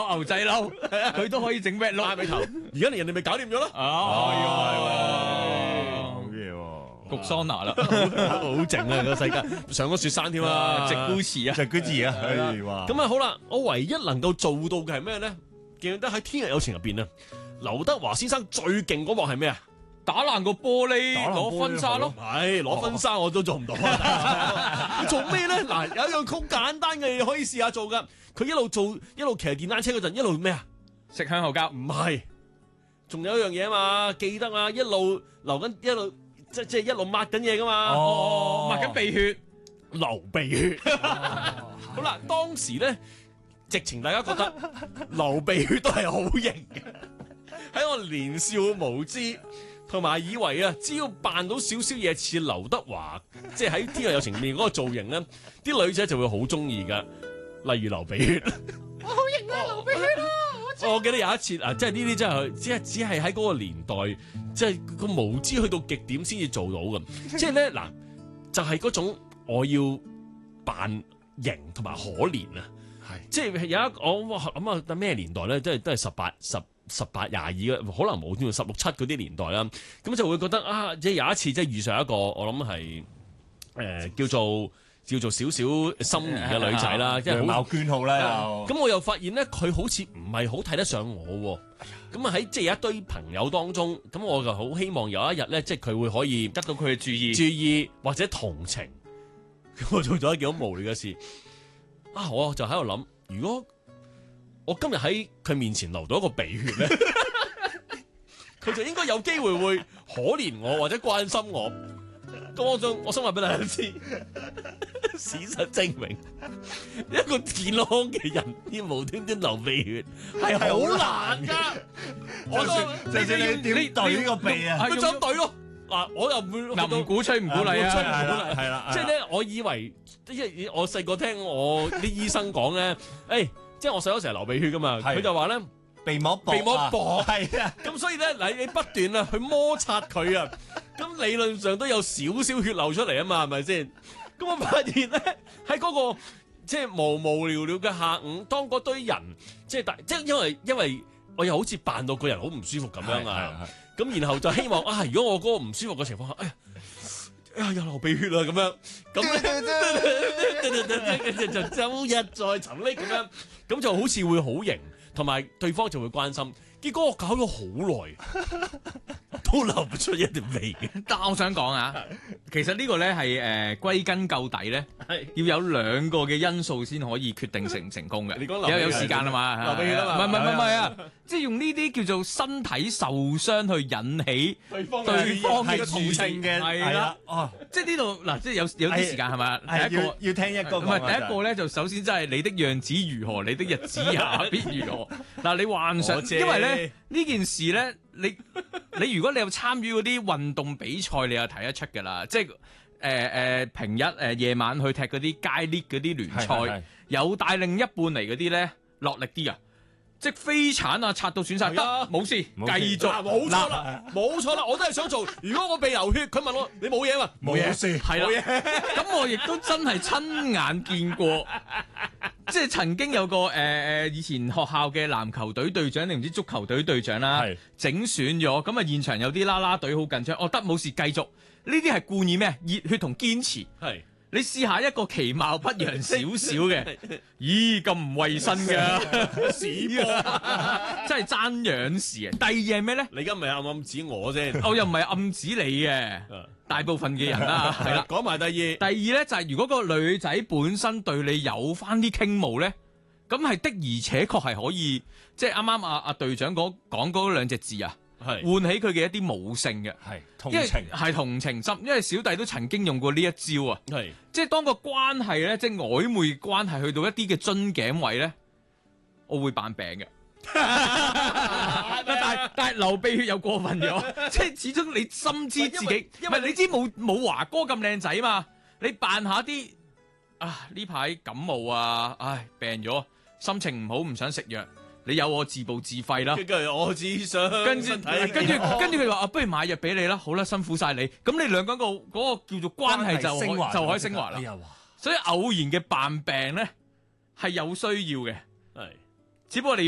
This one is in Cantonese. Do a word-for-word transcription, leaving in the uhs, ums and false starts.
牛仔褸，佢都可以整 red 拉 look。 尾頭，而家連人哋咪搞掂咗咯。 哦， 好嘢喎！ 焗桑拿啦， 好靜啊個世界，上咗雪山添啦， 直咕詞啊， 就嗰字啊， 係啦唉哇！ 咁啊好啦，我唯一能夠做到嘅係咩咧？記得喺《天若有情》入邊啊，劉德華先生最勁嗰幕係咩啊？ 打爛個玻璃打爛玻璃攞婚紗咯。 係攞婚紗我都做唔到啊！做咩咧？嗱，有一樣好簡單嘅嘢可以試下做噶。佢一路做一路騎電單車嗰陣，一路咩啊？ 食香口膠， 唔係，仲有一樣嘢啊嘛，記得啊，一路流緊一路即即係一路抹緊嘢噶嘛。 哦，抹緊鼻血， 流鼻血。好啦，當時咧，直情大家覺得流鼻血都係好型嘅。喺我年少無知，同埋以為啊，只要扮到少少嘢似劉德華，即係喺《天若有情》面嗰個造型咧，啲女仔就會好中意噶。例如流鼻血， 我好型啊，流鼻血啊！ 我記得有一次啊，即係呢啲真係，只係只係喺嗰個年代，即係個無知去到極點先至做到嘅。即係咧嗱，就係、是、嗰種我要扮型同埋可憐啊！係，即係有一我諗啊，咩年代咧？即係都係十八十。十八廿二嘅，可能冇添，十六七嗰啲年代啦，咁就會覺得啊，即係有一次即係遇上一個我諗係誒叫做叫做少少心儀嘅女仔啦，即係樣貌娟好啦又。 咁我又發現咧，佢好似唔係好睇得上我喎。咁啊喺即係有一堆朋友當中，咁我就好希望有一日咧，即係佢會可以得到佢嘅注意， 注意或者同情。咁我做咗一件好無聊嘅事啊！我就喺度諗，如果我今日喺佢面前流到一個鼻血咧，佢就應該有機會會可憐我或者關心我。咁我就我想話俾大家知，事實證明一個健康嘅人要無端端流鼻血係好難㗎。 就算就算你點對呢個鼻啊， 佢想對咯。嗱，我又唔會嗱，唔鼓吹唔鼓勵啊， 唔鼓勵係啦， 即係咧，我以為即係我細個聽我啲醫生講咧，誒。即係我細佬成日流鼻血噶嘛，佢就話咧鼻膜薄， 鼻膜薄， 係啊， 咁所以咧嗱，你不斷啊去摩擦佢啊，咁理論上都有少少血流出嚟啊嘛，係咪先？咁我發現咧喺嗰個即係無無聊聊嘅下午，當嗰堆人即係大，即係因為因為我又好似扮到個人好唔舒服咁樣啊，咁然後就希望啊，如果我嗰個唔舒服嘅情況下，哎呀。啊！又流鼻血啦，咁樣咁咧就周日再沉溺咁樣，咁就好似會好型，同埋對方就會關心。結果我搞咗好耐，都流唔出一條鼻。 但我想講啊，其實呢個咧係誒歸根究底咧，要有兩個嘅因素先可以決定成唔成功嘅。 你講有有時間啊嘛， 流鼻血啊嘛， 唔係唔係唔係啊，即係用呢啲叫做身體受傷去引起對方對方嘅同情嘅， 係啦， 哦， 即係呢度嗱，即係有有啲時間係咪？第一個要聽一個， 唔係第一個咧，就首先真係你的樣子如何，你的日子也必如何。嗱，你幻想，因為咧呢件事咧，你你如果你有參與嗰啲運動比賽，你又睇得出㗎啦。即係誒誒平日誒夜晚去踢嗰啲街 league 嗰啲聯賽，有帶另一半嚟嗰啲咧，落力啲啊！即係飛鏟啊，擦到損晒，得冇事，繼續冇錯啦，冇錯啦，我都係想做。如果我鼻流血，佢問我你冇嘢嘛？ 冇嘢事， 係啦。咁我亦都真係親眼見過，即係曾經有個誒誒以前學校嘅籃球隊隊長定唔知足球隊隊長啦，整損咗，咁啊現場有啲啦啦隊好緊張，哦得冇事繼續。呢啲係故意咩？熱血同堅持。係。你試下一個其貌不揚少少嘅，咦咁唔衞生㗎，屎波，真係爭樣事啊！第二係咩咧？ 你而家唔係暗暗指我啫， 我又唔係暗指你嘅，大部分嘅人啦，係啦。 講埋第二，第二咧就係、是、如果個女仔本身對你有翻啲傾慕咧，咁係的而且確係可以，即係啱啱阿阿隊長講講嗰兩隻字啊。係喚起佢嘅一啲母性嘅，係同情，係同情心。因為小弟都曾經用過呢一招啊，係即係當個關係咧，即係曖昧關係去到一啲嘅樽頸位咧，我會扮病嘅。但係但係流鼻血又過分咗，即係始終你深知自己，因為你知冇冇華哥咁靚仔嘛，你扮下啲啊呢排感冒啊，唉病咗，心情唔好，唔想食藥。你有我自暴自廢啦， 跟住我只想跟住跟住跟住佢話啊，不如買藥俾你啦，好啦，辛苦晒你，咁你兩個個嗰個叫做關係就可就可以升華啦。所以偶然嘅扮病咧係有需要嘅，係，只不過你要。